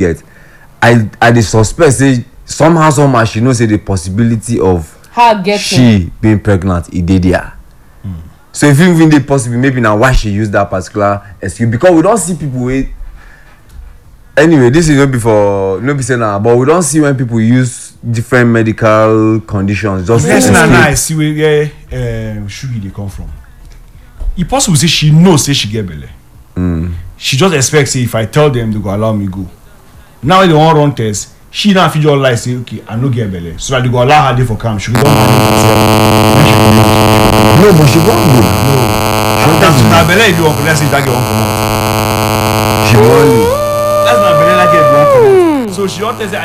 get. I dey suspect say somehow she know say the possibility of her getting she being pregnant e dey there. So if even dey possible, maybe na why she use that particular excuse, because we don see people wey. Anyway, this is no be say na, but we don see when people use different medical conditions just to Yes, escape. I see where Shugi dey come from. E possible say she know say she get belle. She just expect say if I tell them they go allow me go. Now when they wan run test, she now fit just lie say okay I no get belle, so that they go allow her dey for camp. She go don manage herself. No, but she wan go. Na belle you wan let's say that girl wan comot. She wan. That's not belle that girl wan comot. So she don tell say